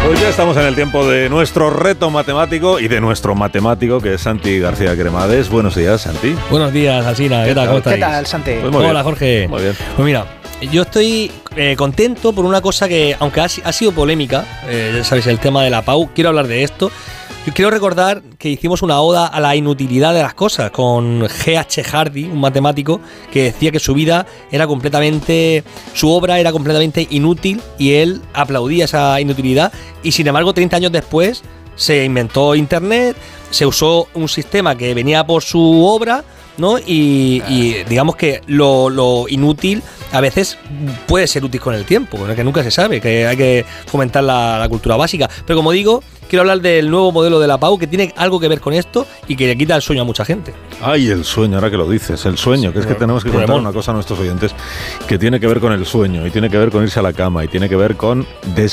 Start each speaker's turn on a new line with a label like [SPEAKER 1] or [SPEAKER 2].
[SPEAKER 1] Pues ya estamos en el tiempo de nuestro reto matemático y de nuestro matemático, que es Santi García Cremades. Buenos días, Santi.
[SPEAKER 2] Buenos días, Alsina. ¿Qué tal? ¿Cómo estáis?
[SPEAKER 3] ¿Qué tal, Santi?
[SPEAKER 1] Pues muy
[SPEAKER 2] Hola,
[SPEAKER 1] bien.
[SPEAKER 2] Jorge.
[SPEAKER 1] Muy bien.
[SPEAKER 2] Pues mira, yo estoy contento por una cosa que, aunque ha sido polémica, ya sabéis, el tema de la PAU, quiero hablar de esto. Yo quiero recordar que hicimos una oda a la inutilidad de las cosas con G.H. Hardy, un matemático que decía que su obra era completamente inútil y él aplaudía esa inutilidad, y sin embargo 30 años después se inventó Internet, se usó un sistema que venía por su obra, ¿no? Y digamos que lo inútil a veces puede ser útil con el tiempo, que nunca se sabe, que hay que fomentar la cultura básica. Pero como digo, quiero hablar del nuevo modelo de la PAU, que tiene algo que ver con esto y que le quita el sueño a mucha gente.
[SPEAKER 1] Ay, el sueño, ahora que lo dices, el sueño, que es que tenemos que contar una cosa a nuestros oyentes que tiene que ver con el sueño, y tiene que ver con irse a la cama, y tiene que ver con